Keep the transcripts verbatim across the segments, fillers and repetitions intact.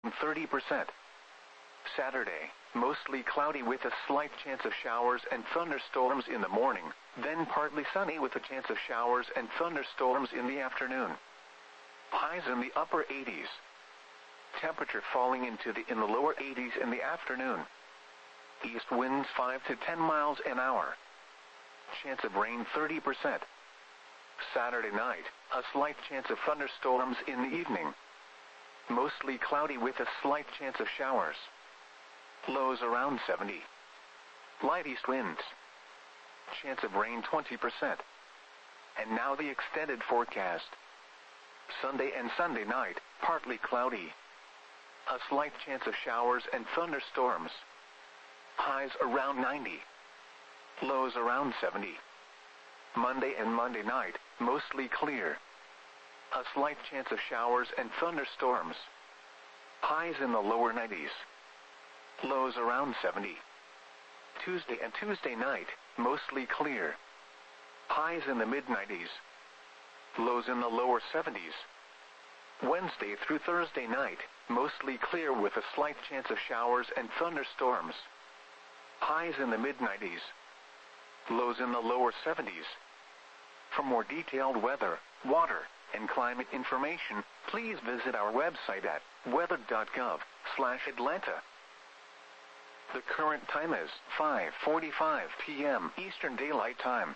thirty percent. Saturday, mostly cloudy with a slight chance of showers and thunderstorms in the morning, then partly sunny with a chance of showers and thunderstorms in the afternoon. Highs in the upper eighties. Temperature falling into the in the lower eighties in the afternoon. East winds five to ten miles an hour. Chance of rain thirty percent. Saturday night, a slight chance of thunderstorms in the evening. Mostly cloudy with a slight chance of showers. Lows around seventy. Light east winds. Chance of rain twenty percent. And now the extended forecast. Sunday and Sunday night, partly cloudy. A slight chance of showers and thunderstorms. Highs around ninety. Lows around seventy. Monday and Monday night, mostly clear. A slight chance of showers and thunderstorms. Highs in the lower nineties. Lows around seventy. Tuesday and Tuesday night, mostly clear. Highs in the mid nineties. Lows in the lower seventies. Wednesday through Thursday night, mostly clear with a slight chance of showers and thunderstorms. Highs in the mid nineties. Lows in the lower seventies. For more detailed weather, water, and climate information, please visit our website at weather dot gov slash Atlanta. The current time is five forty-five p m Eastern Daylight Time.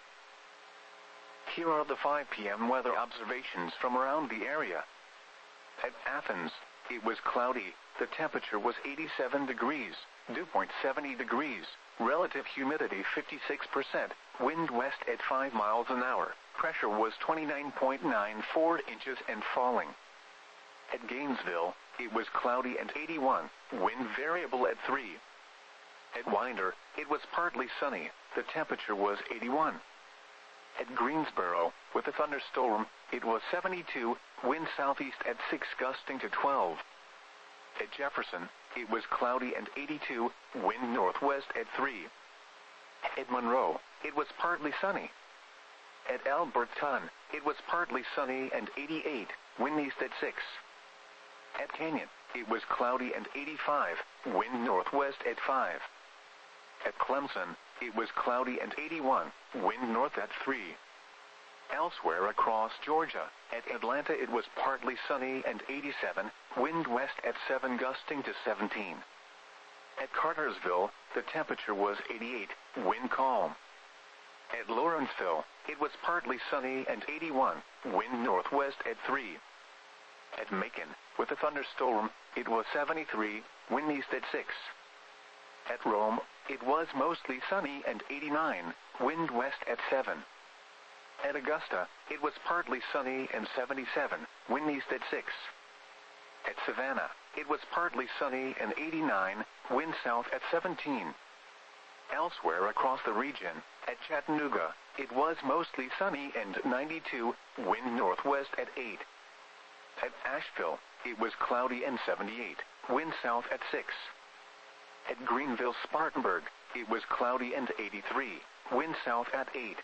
Here are the five p m weather observations from around the area. At Athens, it was cloudy, the temperature was eighty-seven degrees, dew point seventy degrees, relative humidity fifty-six percent, wind west at five miles an hour, pressure was twenty-nine point nine four inches and falling. At Gainesville, it was cloudy and eighty-one, wind variable at three. At Winder, it was partly sunny, the temperature was eighty-one. At Greensboro, with a thunderstorm, it was seventy-two, wind southeast at six gusting to twelve. At Jefferson, it was cloudy and eighty-two, wind northwest at three. At Monroe, it was partly sunny. At Alberton, it was partly sunny and eighty-eight, wind east at six. At Canyon, it was cloudy and eighty-five, wind northwest at five. At Clemson, it was cloudy and eighty-one, wind north at three. Elsewhere across Georgia, at Atlanta it was partly sunny and eighty-seven, wind west at seven gusting to seventeen. At Cartersville, the temperature was eighty-eight, wind calm. At Lawrenceville, it was partly sunny and eighty-one, wind northwest at three. At Macon, with a thunderstorm, it was seventy-three, wind east at six. At Rome, it was mostly sunny and eighty-nine, wind west at seven. At Augusta, it was partly sunny and seventy-seven, wind east at six. At Savannah, it was partly sunny and eighty-nine, wind south at seventeen. Elsewhere across the region, at Chattanooga, it was mostly sunny and ninety-two, wind northwest at eight. At Asheville, it was cloudy and seventy-eight, wind south at six. At Greenville-Spartanburg, it was cloudy and eighty-three, wind south at eight.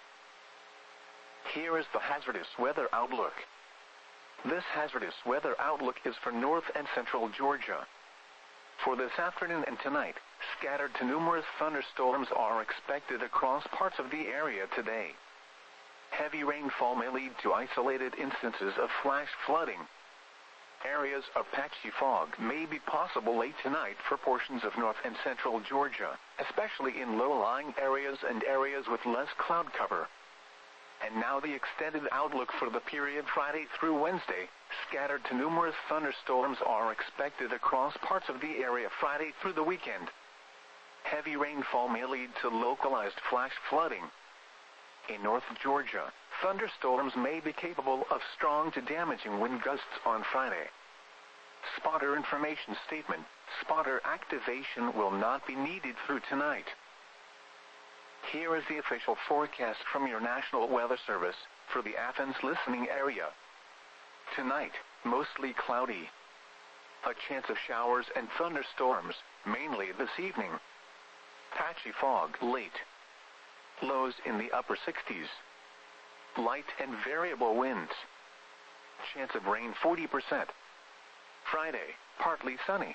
Here is the hazardous weather outlook. This hazardous weather outlook is for north and central Georgia. For this afternoon and tonight, scattered to numerous thunderstorms are expected across parts of the area today. Heavy rainfall may lead to isolated instances of flash flooding. Areas of patchy fog may be possible late tonight for portions of north and central Georgia, especially in low-lying areas and areas with less cloud cover. And now the extended outlook for the period Friday through Wednesday. Scattered to numerous thunderstorms are expected across parts of the area Friday through the weekend. Heavy rainfall may lead to localized flash flooding. In North Georgia, thunderstorms may be capable of strong to damaging wind gusts on Friday. Spotter information statement: spotter activation will not be needed through tonight. Here is the official forecast from your National Weather Service for the Athens listening area. Tonight, mostly cloudy. A chance of showers and thunderstorms, mainly this evening. Patchy fog late. Lows in the upper sixties. Light and variable winds. Chance of rain forty percent. Friday, partly sunny.